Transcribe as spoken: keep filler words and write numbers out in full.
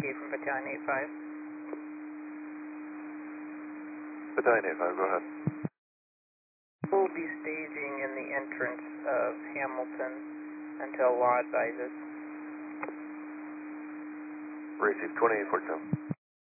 from Battalion eight five. Battalion eight five, go ahead. We'll be staging in the entrance of Hamilton until law advises. Receive twenty-eight forty-seven.